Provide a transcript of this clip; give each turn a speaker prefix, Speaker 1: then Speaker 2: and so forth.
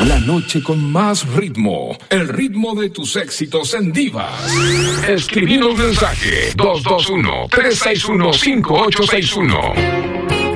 Speaker 1: La noche con más ritmo. El ritmo de tus éxitos en Divas. Escribir un mensaje. 221-361-5861.